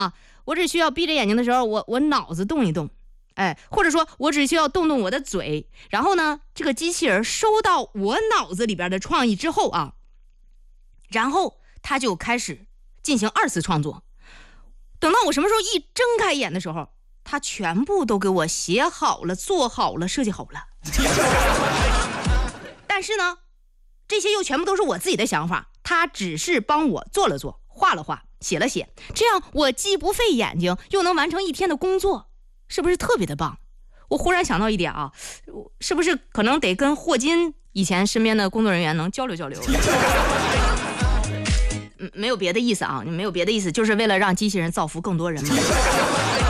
我只需要闭着眼睛的时候，我脑子动一动，或者说我只需要动动我的嘴，然后呢，这个机器人收到我脑子里边的创意之后啊，然后它就开始进行2次创作。等到我什么时候一睁开眼的时候，它全部都给我写好了、做好了、设计好了。但是呢，这些又全部都是我自己的想法，它只是帮我做了做、画了画、写了写，这样我既不费眼睛，又能完成一天的工作，是不是特别的棒？我忽然想到一点啊，是不是可能得跟霍金以前身边的工作人员能交流交流？没有别的意思啊，没有别的意思，就是为了让机器人造福更多人嘛。